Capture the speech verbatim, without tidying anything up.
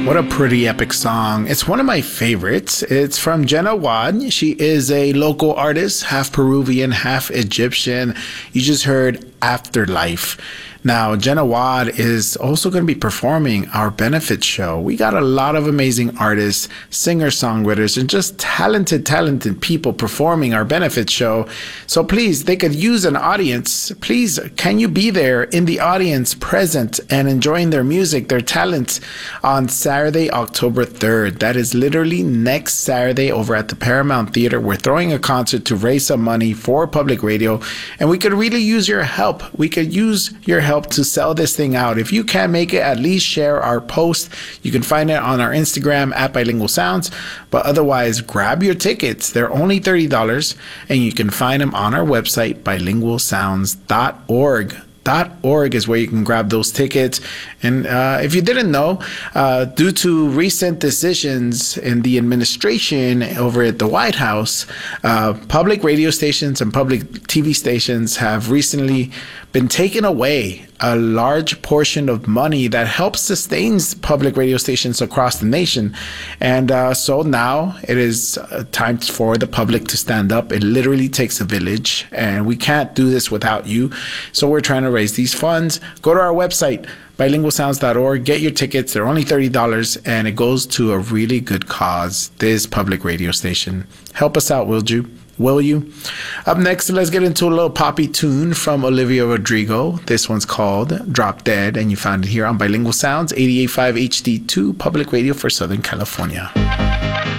What a pretty epic song. It's one of my favorites. It's from Jenna Wad. She is a local artist, half Peruvian, half Egyptian. You just heard Afterlife. Now, Jenna Wad is also going to be performing our benefit show. We got a lot of amazing artists, singer-songwriters, and just talented, talented people performing our benefit show. So please, they could use an audience. Please, can you be there in the audience, present and enjoying their music, their talents on Saturday, October third? That is literally next Saturday over at the Paramount Theater. We're throwing a concert to raise some money for public radio, and we could really use your help. We could use your help to sell this thing out. If you can't make it, at least share our post. You can find it on our Instagram at Bilingual Sounds, but otherwise grab your tickets. They're only thirty dollars, and you can find them on our website, bilingual sounds dot org. .org is where you can grab those tickets. And uh, if you didn't know, uh, due to recent decisions in the administration over at the White House, uh, public radio stations and public T V stations have recently been taken away a large portion of money that helps sustains public radio stations across the nation. And uh, so now it is uh, time for the public to stand up. It literally takes a village, and we can't do this without you. So we're trying to raise these funds. Go to our website, bilingual sounds dot org. Get your tickets. They're only thirty dollars, and it goes to a really good cause, this public radio station. Help us out, will you? Will you? Up next, let's get into a little poppy tune from Olivia Rodrigo. This one's called Drop Dead, and you found it here on Bilingual Sounds, eighty-eight point five H D two, public radio for Southern California.